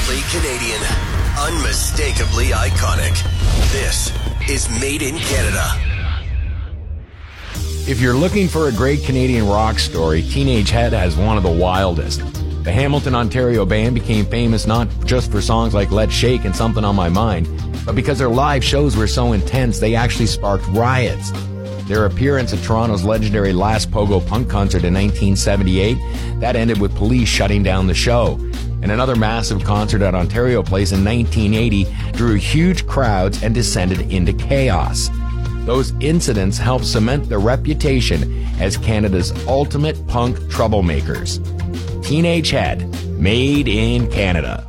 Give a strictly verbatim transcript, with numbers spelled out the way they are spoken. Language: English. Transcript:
Proudly Canadian. Unmistakably iconic. This is Made in Canada. If you're looking for a great Canadian rock story, Teenage Head has one of the wildest. The Hamilton, Ontario band became famous not just for songs like Let's Shake and Something on My Mind, but because their live shows were so intense, they actually sparked riots. Their appearance at Toronto's legendary Last Pogo Punk concert in nineteen seventy-eight, that ended with police shutting down the show. And another massive concert at Ontario Place in nineteen eighty drew huge crowds and descended into chaos. Those incidents helped cement their reputation as Canada's ultimate punk troublemakers. Teenage Head, Made in Canada.